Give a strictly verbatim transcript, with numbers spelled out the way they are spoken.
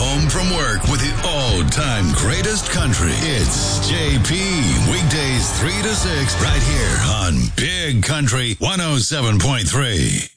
home from work with the all-time greatest country. It's J P. Weekdays three to six right here on Big Country one oh seven point three.